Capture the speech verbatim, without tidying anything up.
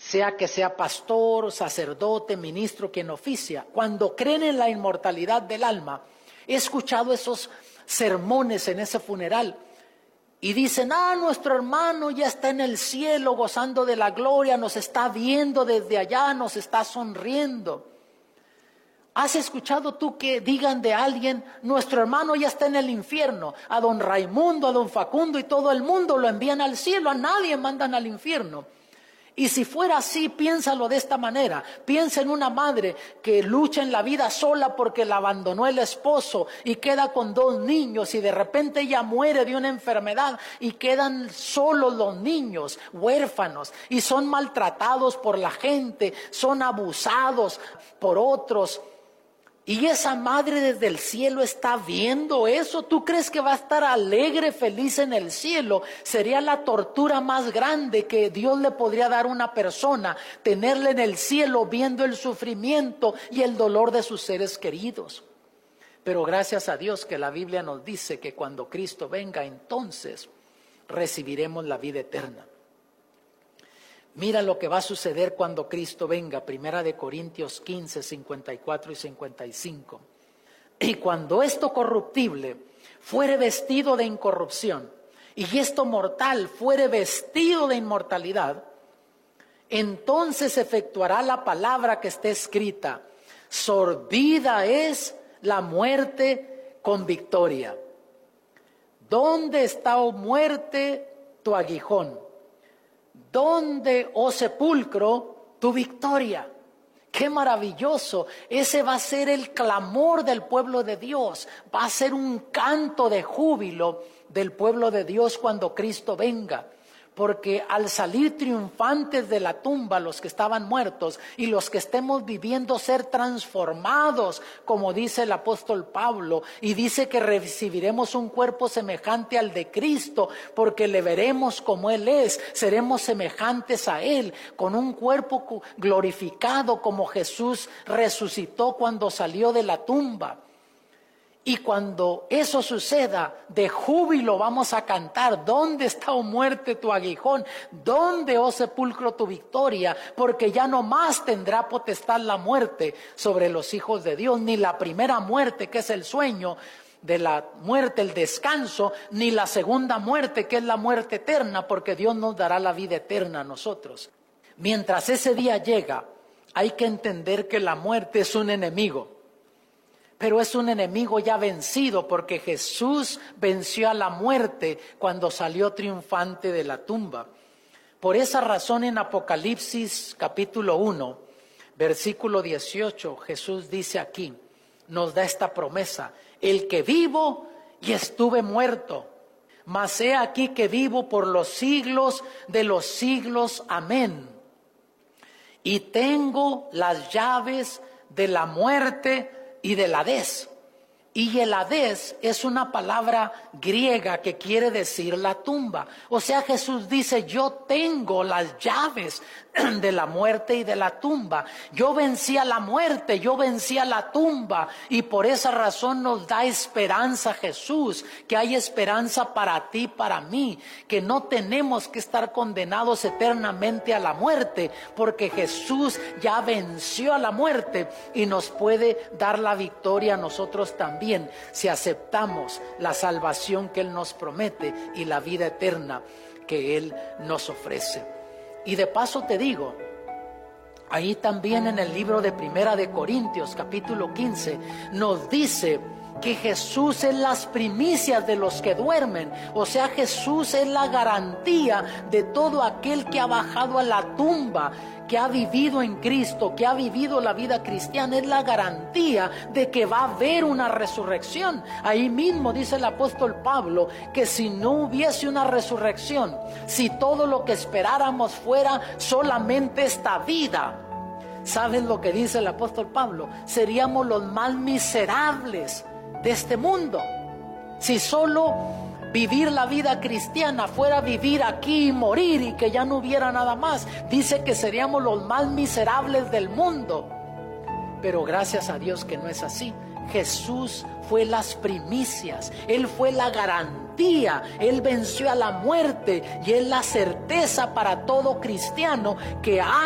sea que sea pastor, sacerdote, ministro, quien oficia, cuando creen en la inmortalidad del alma, he escuchado esos sermones en ese funeral y dicen, ah, nuestro hermano ya está en el cielo gozando de la gloria, nos está viendo desde allá, nos está sonriendo. ¿Has escuchado tú que digan de alguien, nuestro hermano ya está en el infierno? A don Raimundo, a don Facundo y todo el mundo lo envían al cielo, a nadie mandan al infierno. Y si fuera así, piénsalo de esta manera. Piensa en una madre que lucha en la vida sola porque la abandonó el esposo y queda con dos niños y de repente ella muere de una enfermedad y quedan solos los niños, huérfanos, y son maltratados por la gente, son abusados por otros. Y esa madre desde el cielo está viendo eso. ¿Tú crees que va a estar alegre, feliz en el cielo? Sería la tortura más grande que Dios le podría dar a una persona, tenerle en el cielo viendo el sufrimiento y el dolor de sus seres queridos. Pero gracias a Dios que la Biblia nos dice que cuando Cristo venga, entonces recibiremos la vida eterna. Mira lo que va a suceder cuando Cristo venga, Primera de Corintios quince, cincuenta y cuatro y cincuenta y cinco. Y cuando esto corruptible fuere vestido de incorrupción, y esto mortal fuere vestido de inmortalidad, entonces efectuará la palabra que está escrita, sorbida es la muerte con victoria. ¿Dónde está, oh muerte, tu aguijón? ¿Dónde, oh sepulcro, tu victoria? ¡Qué maravilloso! Ese va a ser el clamor del pueblo de Dios. Va a ser un canto de júbilo del pueblo de Dios cuando Cristo venga. Porque al salir triunfantes de la tumba los que estaban muertos y los que estemos viviendo ser transformados, como dice el apóstol Pablo, y dice que recibiremos un cuerpo semejante al de Cristo, porque le veremos como Él es, seremos semejantes a Él, con un cuerpo glorificado como Jesús resucitó cuando salió de la tumba. Y cuando eso suceda, de júbilo vamos a cantar, ¿dónde está, oh muerte, tu aguijón? ¿Dónde, oh sepulcro, tu victoria? Porque ya no más tendrá potestad la muerte sobre los hijos de Dios, ni la primera muerte, que es el sueño de la muerte, el descanso, ni la segunda muerte, que es la muerte eterna, porque Dios nos dará la vida eterna a nosotros. Mientras ese día llega, hay que entender que la muerte es un enemigo. Pero es un enemigo ya vencido, porque Jesús venció a la muerte cuando salió triunfante de la tumba. Por esa razón en Apocalipsis capítulo uno, versículo dieciocho, Jesús dice aquí, nos da esta promesa: el que vivo y estuve muerto, mas he aquí que vivo por los siglos de los siglos. Amén. Y tengo las llaves de la muerte y del Hades. Y el Hades es una palabra griega que quiere decir la tumba. O sea, Jesús dice, yo tengo las llaves de la muerte y de la tumba. Yo vencí a la muerte, yo vencí a la tumba. Y por esa razón nos da esperanza Jesús, que hay esperanza para ti, para mí. Que no tenemos que estar condenados eternamente a la muerte, porque Jesús ya venció a la muerte y nos puede dar la victoria a nosotros también, si aceptamos la salvación que Él nos promete y la vida eterna que Él nos ofrece. Y de paso te digo, ahí también en el libro de Primera de Corintios, capítulo quince, nos dice que Jesús es las primicias de los que duermen. O sea, Jesús es la garantía de todo aquel que ha bajado a la tumba, que ha vivido en Cristo, que ha vivido la vida cristiana. Es la garantía de que va a haber una resurrección. Ahí mismo dice el apóstol Pablo que si no hubiese una resurrección, si todo lo que esperáramos fuera solamente esta vida, ¿sabes lo que dice el apóstol Pablo? Seríamos los más miserables de este mundo. Si solo vivir la vida cristiana fuera vivir aquí y morir y que ya no hubiera nada más, dice que seríamos los más miserables del mundo. Pero gracias a Dios que no es así. Jesús fue las primicias, Él fue la garantía, Él venció a la muerte y es la certeza para todo cristiano que hay